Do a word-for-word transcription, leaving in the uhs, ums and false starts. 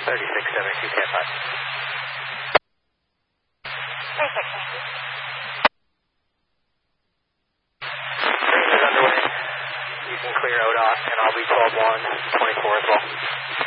thirty-six seventy-two, Cat five. thirty-six seventy-two. Range is underway. You can clear O D O T, and I'll be twelve one twenty-four as well.